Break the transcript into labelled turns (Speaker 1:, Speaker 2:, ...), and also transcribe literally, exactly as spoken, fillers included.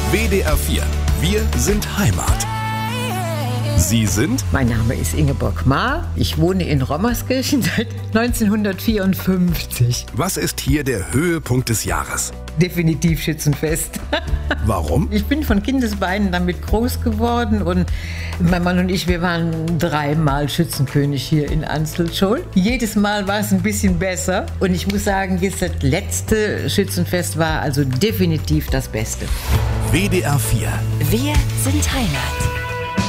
Speaker 1: W D R vier. Wir sind Heimat. Sie sind?
Speaker 2: Mein Name ist Ingeborg Maar. Ich wohne in Rommerskirchen seit neunzehnhundertvierundfünfzig.
Speaker 1: Was ist hier der Höhepunkt des Jahres?
Speaker 2: Definitiv Schützenfest.
Speaker 1: Warum?
Speaker 2: Ich bin von Kindesbeinen damit groß geworden und mein Mann und ich, wir waren dreimal Schützenkönig hier in Anstelschol. Jedes Mal war es ein bisschen besser und ich muss sagen, jetzt das letzte Schützenfest war also definitiv das Beste.
Speaker 1: W D R vier.
Speaker 3: Wir sind Heimat.